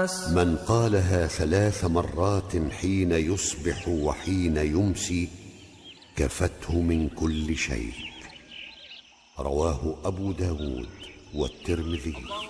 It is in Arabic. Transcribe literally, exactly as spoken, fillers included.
الناس. من قالها ثلاث مرات حين يصبح وحين يمسي كفته من كل شيء. رواه أبو داود والترمذي.